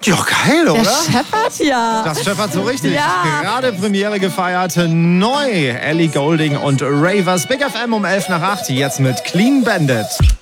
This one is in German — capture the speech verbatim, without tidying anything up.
Ja, geil, oder? Der scheppert ja. Das scheppert so richtig. Ja. Gerade Premiere gefeiert. Neu. Ellie Goulding und Ravers. Big F M um elf nach acht. Jetzt mit Clean Bandit.